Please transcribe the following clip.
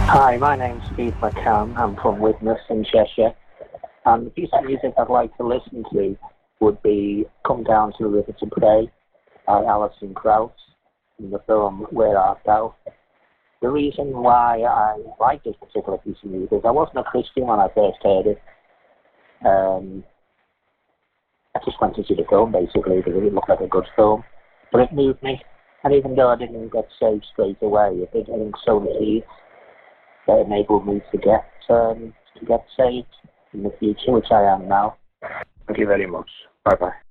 Hi, my name's Steve McCann. I'm from Widnes in Cheshire. And the piece of music I'd like to listen to would be Come Down to the River to Pray by Alison Krauss in the film Where Art Thou? The reason why I like this particular piece of music is I wasn't a Christian when I first heard it. I just went to see the film basically because it looked like a good film. But it moved me. And even though I didn't get saved straight away, I think so the seeds that enabled me to get saved in the future, which I am now. Thank you very much. Bye bye.